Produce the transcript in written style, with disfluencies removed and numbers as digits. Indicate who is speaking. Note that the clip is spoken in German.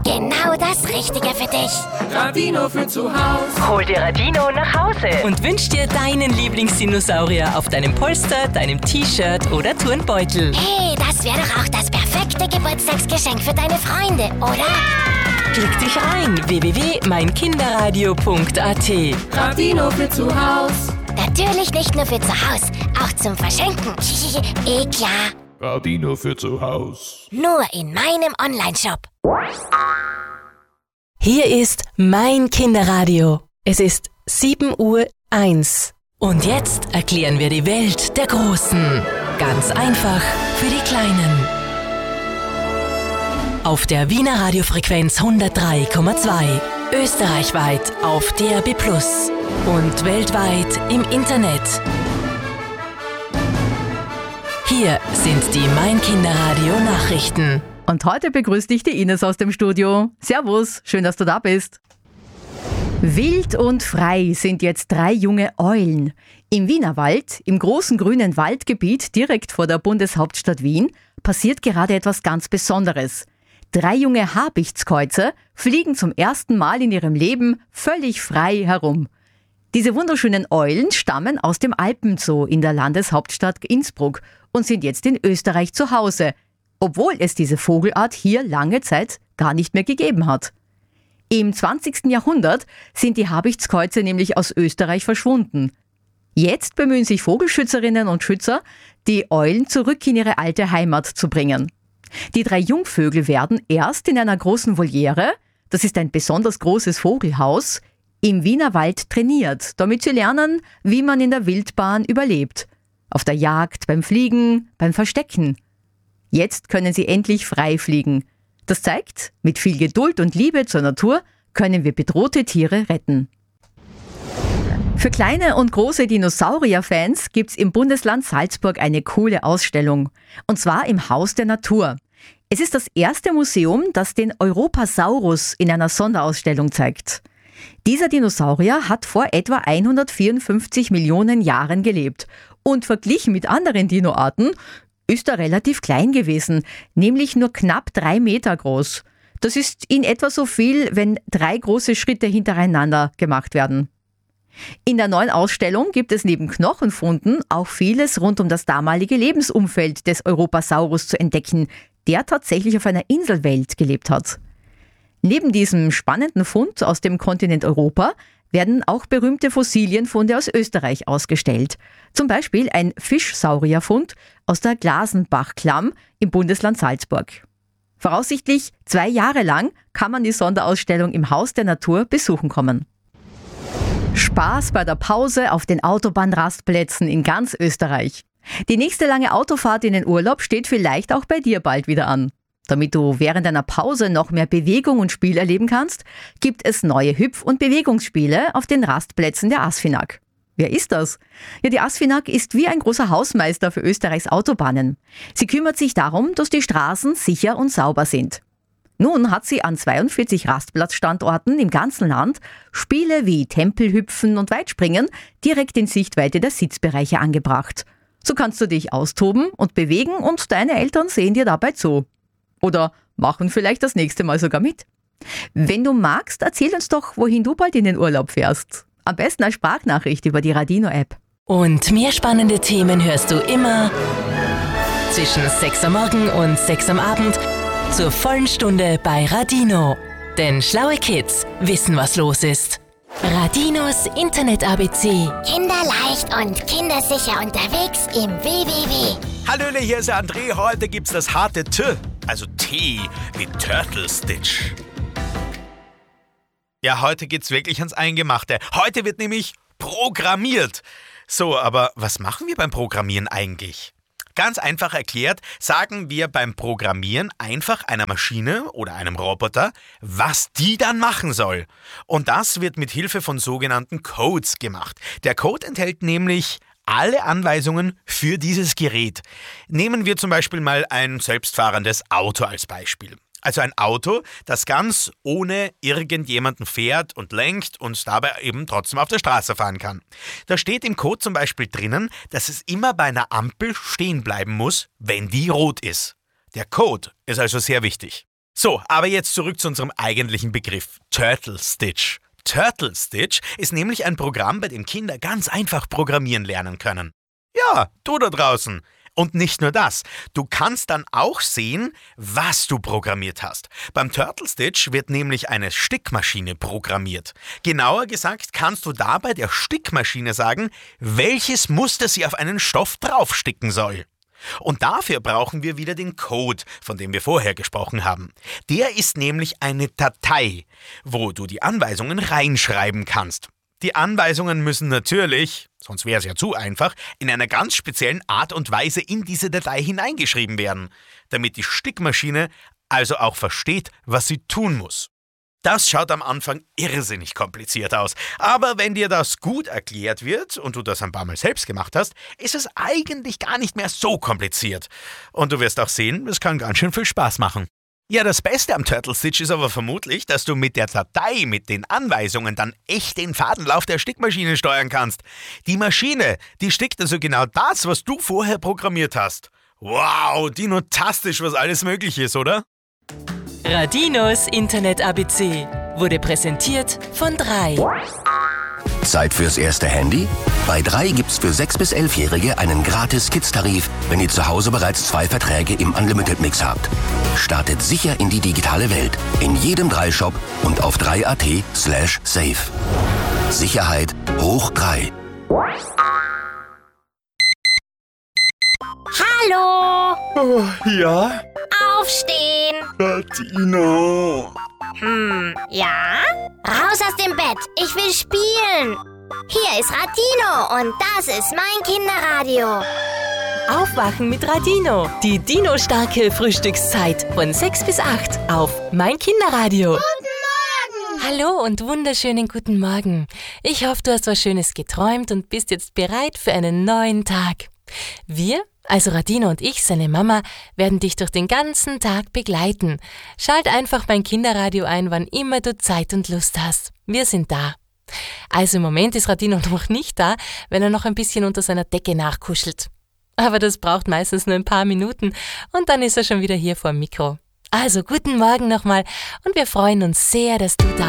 Speaker 1: Genau das Richtige für dich.
Speaker 2: Radino für zu Hause.
Speaker 3: Hol dir Radino nach Hause und wünsch dir deinen Lieblingsdinosaurier auf deinem Polster, deinem T-Shirt oder Turnbeutel.
Speaker 1: Hey, das wäre doch auch das perfekte Geburtstagsgeschenk für deine Freunde, oder?
Speaker 3: Klick dich rein, www.meinkinderradio.at.
Speaker 2: Radino für zu Hause.
Speaker 1: Natürlich nicht nur für zu Hause, auch zum Verschenken. Klar.
Speaker 4: Radino für zu Hause.
Speaker 1: Nur in meinem Onlineshop.
Speaker 3: Hier ist mein Kinderradio. Es ist 7:01 Uhr. Und jetzt erklären wir die Welt der Großen. Ganz einfach für die Kleinen. Auf der Wiener Radiofrequenz 103,2. Österreichweit auf DAB+ und weltweit im Internet. Hier sind die Mein Kinderradio Nachrichten.
Speaker 5: Und heute begrüßt dich die Ines aus dem Studio. Servus, schön, dass du da bist. Wild und frei sind jetzt 3 junge Eulen. Im Wienerwald, im großen grünen Waldgebiet direkt vor der Bundeshauptstadt Wien, passiert gerade etwas ganz Besonderes. 3 junge Habichtskäuzer fliegen zum ersten Mal in ihrem Leben völlig frei herum. Diese wunderschönen Eulen stammen aus dem Alpenzoo in der Landeshauptstadt Innsbruck und sind jetzt in Österreich zu Hause, obwohl es diese Vogelart hier lange Zeit gar nicht mehr gegeben hat. Im 20. Jahrhundert sind die Habichtskäuzer nämlich aus Österreich verschwunden. Jetzt bemühen sich Vogelschützerinnen und Schützer, die Eulen zurück in ihre alte Heimat zu bringen. Die 3 Jungvögel werden erst in einer großen Voliere, das ist ein besonders großes Vogelhaus, im Wienerwald trainiert, damit sie lernen, wie man in der Wildbahn überlebt. Auf der Jagd, beim Fliegen, beim Verstecken. Jetzt können sie endlich frei fliegen. Das zeigt, mit viel Geduld und Liebe zur Natur können wir bedrohte Tiere retten. Für kleine und große Dinosaurier-Fans gibt's im Bundesland Salzburg eine coole Ausstellung. Und zwar im Haus der Natur. Es ist das erste Museum, das den Europasaurus in einer Sonderausstellung zeigt. Dieser Dinosaurier hat vor etwa 154 Millionen Jahren gelebt. Und verglichen mit anderen Dinoarten ist er relativ klein gewesen, nämlich nur knapp 3 Meter groß. Das ist in etwa so viel, wenn 3 große Schritte hintereinander gemacht werden. In der neuen Ausstellung gibt es neben Knochenfunden auch vieles rund um das damalige Lebensumfeld des Europasaurus zu entdecken, der tatsächlich auf einer Inselwelt gelebt hat. Neben diesem spannenden Fund aus dem Kontinent Europa werden auch berühmte Fossilienfunde aus Österreich ausgestellt. Zum Beispiel ein Fischsaurierfund aus der Glasenbachklamm im Bundesland Salzburg. Voraussichtlich 2 Jahre lang kann man die Sonderausstellung im Haus der Natur besuchen kommen. Spaß bei der Pause auf den Autobahnrastplätzen in ganz Österreich. Die nächste lange Autofahrt in den Urlaub steht vielleicht auch bei dir bald wieder an. Damit du während einer Pause noch mehr Bewegung und Spiel erleben kannst, gibt es neue Hüpf- und Bewegungsspiele auf den Rastplätzen der ASFINAG. Wer ist das? Ja, die ASFINAG ist wie ein großer Hausmeister für Österreichs Autobahnen. Sie kümmert sich darum, dass die Straßen sicher und sauber sind. Nun hat sie an 42 Rastplatzstandorten im ganzen Land Spiele wie Tempelhüpfen und Weitspringen direkt in Sichtweite der Sitzbereiche angebracht. So kannst du dich austoben und bewegen und deine Eltern sehen dir dabei zu. Oder machen vielleicht das nächste Mal sogar mit. Wenn du magst, erzähl uns doch, wohin du bald in den Urlaub fährst. Am besten als Sprachnachricht über die Radino-App.
Speaker 3: Und mehr spannende Themen hörst du immer zwischen 6 am Morgen und 6 am Abend zur vollen Stunde bei Radino. Denn schlaue Kids wissen, was los ist. Radinos Internet-ABC.
Speaker 1: Kinderleicht und kindersicher unterwegs im WWW.
Speaker 6: Hallöle, hier ist der André. Heute gibt's das harte T, also T wie Turtle Stitch. Ja, heute geht's wirklich ans Eingemachte. Heute wird nämlich programmiert. So, aber was machen wir beim Programmieren eigentlich? Ganz einfach erklärt, sagen wir beim Programmieren einfach einer Maschine oder einem Roboter, was die dann machen soll. Und das wird mit Hilfe von sogenannten Codes gemacht. Der Code enthält nämlich alle Anweisungen für dieses Gerät. Nehmen wir zum Beispiel mal ein selbstfahrendes Auto als Beispiel. Also ein Auto, das ganz ohne irgendjemanden fährt und lenkt und dabei eben trotzdem auf der Straße fahren kann. Da steht im Code zum Beispiel drinnen, dass es immer bei einer Ampel stehen bleiben muss, wenn die rot ist. Der Code ist also sehr wichtig. So, aber jetzt zurück zu unserem eigentlichen Begriff, Turtle Stitch. Turtle Stitch ist nämlich ein Programm, bei dem Kinder ganz einfach programmieren lernen können. Ja, du da draußen. Und nicht nur das, du kannst dann auch sehen, was du programmiert hast. Beim Turtle Stitch wird nämlich eine Stickmaschine programmiert. Genauer gesagt kannst du dabei der Stickmaschine sagen, welches Muster sie auf einen Stoff draufsticken soll. Und dafür brauchen wir wieder den Code, von dem wir vorher gesprochen haben. Der ist nämlich eine Datei, wo du die Anweisungen reinschreiben kannst. Die Anweisungen müssen natürlich, sonst wäre es ja zu einfach, in einer ganz speziellen Art und Weise in diese Datei hineingeschrieben werden, damit die Stickmaschine also auch versteht, was sie tun muss. Das schaut am Anfang irrsinnig kompliziert aus, aber wenn dir das gut erklärt wird und du das ein paar Mal selbst gemacht hast, ist es eigentlich gar nicht mehr so kompliziert. Und du wirst auch sehen, es kann ganz schön viel Spaß machen. Ja, das Beste am Turtle Stitch ist aber vermutlich, dass du mit der Datei, mit den Anweisungen dann echt den Fadenlauf der Stickmaschine steuern kannst. Die Maschine, die stickt also genau das, was du vorher programmiert hast. Wow, dinotastisch, was alles möglich ist, oder?
Speaker 3: Radinos Internet ABC wurde präsentiert von 3.
Speaker 7: Zeit fürs erste Handy? Bei 3 gibt's für 6- bis 11-Jährige einen gratis Kids-Tarif, wenn ihr zu Hause bereits 2 Verträge im Unlimited-Mix habt. Startet sicher in die digitale Welt. In jedem 3-Shop und auf 3.at/safe. Sicherheit hoch 3.
Speaker 1: Hallo!
Speaker 6: Oh, ja?
Speaker 1: Aufstehen!
Speaker 6: Radino!
Speaker 1: Ja? Raus aus dem Bett, ich will spielen! Hier ist Radino und das ist mein Kinderradio.
Speaker 3: Aufwachen mit Radino. Die Dino-starke Frühstückszeit von 6 bis 8 auf Mein Kinderradio.
Speaker 1: Guten Morgen!
Speaker 3: Hallo und wunderschönen guten Morgen. Ich hoffe, du hast was Schönes geträumt und bist jetzt bereit für einen neuen Tag. Wir, also Radino und ich, seine Mama, werden dich durch den ganzen Tag begleiten. Schalt einfach Mein Kinderradio ein, wann immer du Zeit und Lust hast. Wir sind da. Also im Moment ist Radino noch nicht da, wenn er noch ein bisschen unter seiner Decke nachkuschelt. Aber das braucht meistens nur ein paar Minuten und dann ist er schon wieder hier vor dem Mikro. Also guten Morgen nochmal und wir freuen uns sehr, dass du da